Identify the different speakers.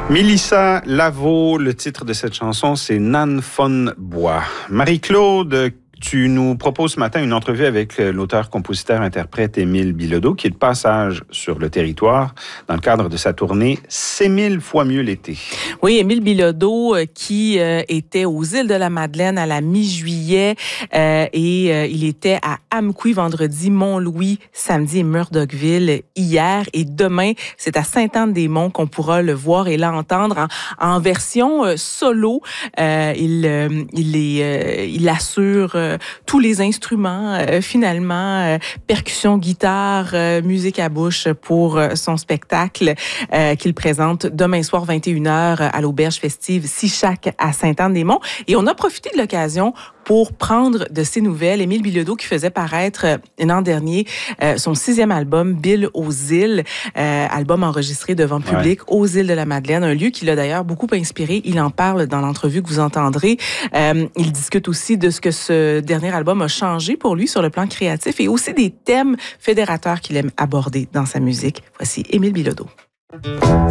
Speaker 1: Mélissa Lavo, le titre de cette chanson, c'est Nan von Bois. Marie-Claude, tu nous proposes ce matin une entrevue avec l'auteur-compositeur-interprète Émile Bilodeau, qui est de passage sur le territoire dans le cadre de sa tournée « 6000 fois mieux l'été ».
Speaker 2: Oui, Émile Bilodeau qui était aux îles de la Madeleine à la mi-juillet et il était à Amqui vendredi, Mont-Louis samedi et Murdochville hier. Et demain, c'est à Sainte-Anne-des-Monts qu'on pourra le voir et l'entendre en version solo. Il assure tous les instruments, finalement, percussion, guitare, musique à bouche pour son spectacle qu'il présente demain soir 21h à l'Auberge festive Sichac à Sainte-Anne-des-Monts. Et on a profité de l'occasion pour prendre de ses nouvelles. Émile Bilodeau qui faisait paraître l'an dernier son 6e album, Bill aux îles, album enregistré devant public aux îles de la Madeleine, un lieu qui l'a d'ailleurs beaucoup inspiré. Il en parle dans l'entrevue que vous entendrez. Il discute aussi de ce que ce dernier album a changé pour lui sur le plan créatif et aussi des thèmes fédérateurs qu'il aime aborder dans sa musique. Voici Émile Bilodeau.